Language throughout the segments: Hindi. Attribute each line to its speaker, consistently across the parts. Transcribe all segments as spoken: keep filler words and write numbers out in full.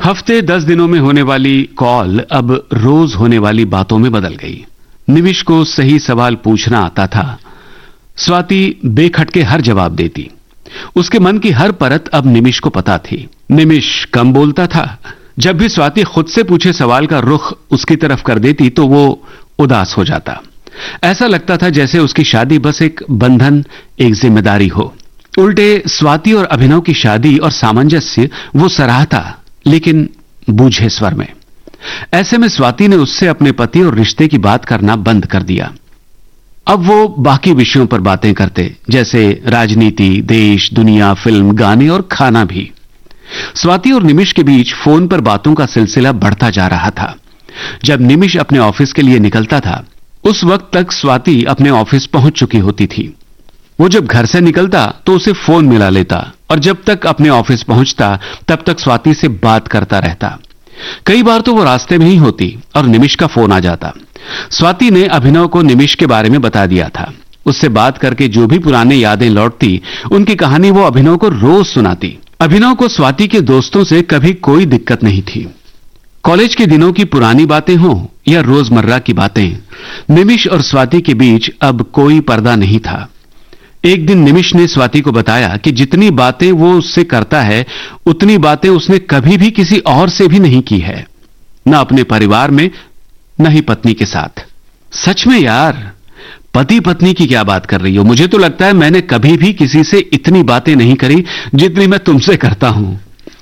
Speaker 1: हफ्ते दस दिनों में होने वाली कॉल अब रोज होने वाली बातों में बदल गई। निमिष को सही सवाल पूछना आता था। स्वाति बेखटके हर जवाब देती। उसके मन की हर परत अब निमिष को पता थी। निमिष कम बोलता था। जब भी स्वाति खुद से पूछे सवाल का रुख उसकी तरफ कर देती तो वो उदास हो जाता। ऐसा लगता था जैसे उसकी शादी बस एक बंधन, एक जिम्मेदारी हो। उल्टे स्वाति और अभिनव की शादी और सामंजस्य वो सराहता, लेकिन बूझे स्वर में। ऐसे में स्वाति ने उससे अपने पति और रिश्ते की बात करना बंद कर दिया। अब वो बाकी विषयों पर बातें करते, जैसे राजनीति, देश, दुनिया, फिल्म, गाने और खाना भी। स्वाति और निमिष के बीच फोन पर बातों का सिलसिला बढ़ता जा रहा था। जब निमिष अपने ऑफिस के लिए निकलता था, उस वक्त तक स्वाति अपने ऑफिस पहुंच चुकी होती थी। वो जब घर से निकलता तो उसे फोन मिला लेता और जब तक अपने ऑफिस पहुंचता तब तक स्वाति से बात करता रहता। कई बार तो वो रास्ते में ही होती और निमिष का फोन आ जाता। स्वाति ने अभिनव को निमिष के बारे में बता दिया था। उससे बात करके जो भी पुरानी यादें लौटती, उनकी कहानी वो अभिनव को रोज सुनाती। अभिनव को स्वाति के दोस्तों से कभी कोई दिक्कत नहीं थी। कॉलेज के दिनों की पुरानी बातें हों या रोजमर्रा की बातें, निमिष और स्वाति के बीच अब कोई पर्दा नहीं था। एक दिन निमिष ने स्वाति को बताया कि जितनी बातें वो उससे करता है, उतनी बातें उसने कभी भी किसी और से भी नहीं की है, न अपने परिवार में, न ही पत्नी के साथ। सच में यार, पति पत्नी की क्या बात कर रही हो? मुझे तो लगता है मैंने कभी भी किसी से इतनी बातें नहीं करी जितनी मैं तुमसे करता हूं।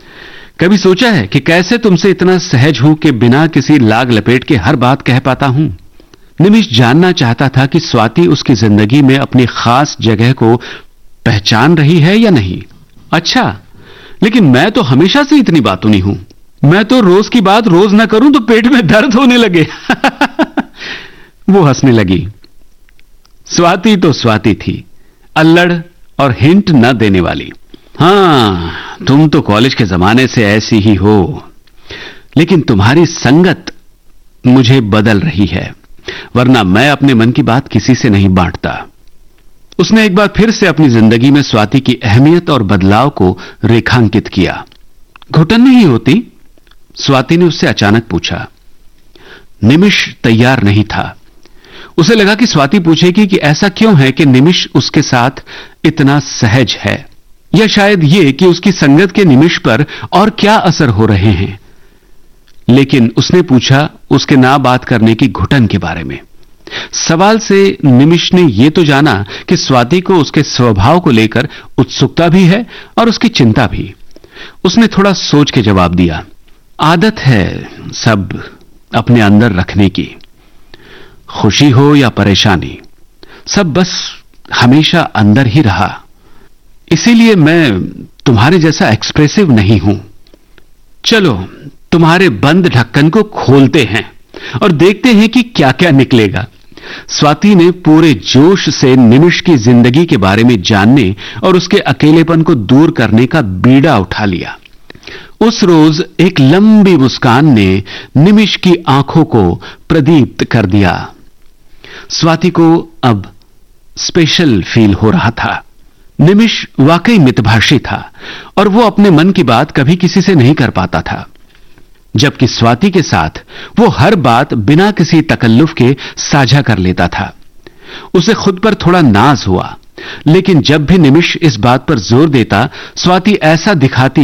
Speaker 1: कभी सोचा है कि कैसे तुमसे इतना सहज हूं कि बिना किसी लाग लपेट के हर बात कह पाता हूं? निमिष जानना चाहता था कि स्वाति उसकी जिंदगी में अपनी खास जगह को पहचान रही है या नहीं। अच्छा, लेकिन मैं तो हमेशा से इतनी बातूनी हूं। मैं तो रोज की बात रोज ना करूं तो पेट में दर्द होने लगे। वो हंसने लगी। स्वाति तो स्वाति थी, अल्लड़ और हिंट न देने वाली। हां, तुम तो कॉलेज के जमाने से ऐसी ही हो, लेकिन तुम्हारी संगत मुझे बदल रही है, वरना मैं अपने मन की बात किसी से नहीं बांटता। उसने एक बार फिर से अपनी जिंदगी में स्वाति की अहमियत और बदलाव को रेखांकित किया। घुटन नहीं होती? स्वाति ने उससे अचानक पूछा। निमिष तैयार नहीं था। उसे लगा कि स्वाति पूछेगी कि ऐसा क्यों है कि निमिष उसके साथ इतना सहज है, या शायद ये कि उसकी संगत के निमिष पर और क्या असर हो रहे हैं। लेकिन उसने पूछा उसके ना बात करने की घुटन के बारे में। सवाल से निमिष ने यह तो जाना कि स्वाति को उसके स्वभाव को लेकर उत्सुकता भी है और उसकी चिंता भी। उसने थोड़ा सोच के जवाब दिया, आदत है सब अपने अंदर रखने की। खुशी हो या परेशानी, सब बस हमेशा अंदर ही रहा। इसीलिए मैं तुम्हारे जैसा एक्सप्रेसिव नहीं हूं। चलो तुम्हारे बंद ढक्कन को खोलते हैं और देखते हैं कि क्या क्या निकलेगा। स्वाति ने पूरे जोश से निमिष की जिंदगी के बारे में जानने और उसके अकेलेपन को दूर करने का बीड़ा उठा लिया। उस रोज एक लंबी मुस्कान ने निमिष की आंखों को प्रदीप्त कर दिया। स्वाति को अब स्पेशल फील हो रहा था। निमिष वाकई मितभाषी था और वो अपने मन की बात कभी किसी से नहीं कर पाता था, जबकि स्वाति के साथ वो हर बात बिना किसी तकल्लुफ के साझा कर लेता था। उसे खुद पर थोड़ा नाज हुआ, लेकिन जब भी निमिष इस बात पर जोर देता, स्वाति ऐसा दिखाती